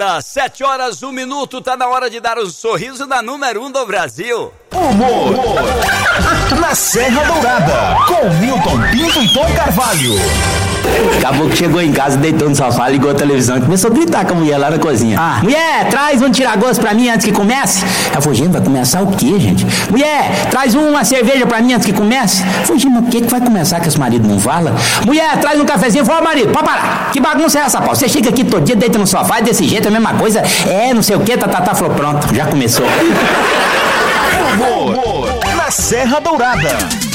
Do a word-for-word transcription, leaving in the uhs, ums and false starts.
Tá, sete horas, um minuto, tá na hora de dar um sorriso na número um do Brasil. Humor, humor. Na Serra Dourada, com Milton Pinto e Tom Carvalho. Acabou que chegou em casa, deitou no sofá, ligou a televisão e começou a gritar com a mulher lá na cozinha. Ah, mulher, traz um tiragosto pra mim antes que comece. Ela falou, gente, vai começar o quê, gente? Mulher, traz uma cerveja pra mim antes que comece. Eu falei, gente, mas o que que vai começar que esse marido não fala? Mulher, traz um cafezinho. Falou, marido, pode parar. Que bagunça é essa, Paulo? Você chega aqui todo dia, deita no sofá e desse jeito, a mesma coisa. É, não sei o quê, tá, tá, tá. Falou, pronto, já começou. Humor, humor. Na Serra Dourada.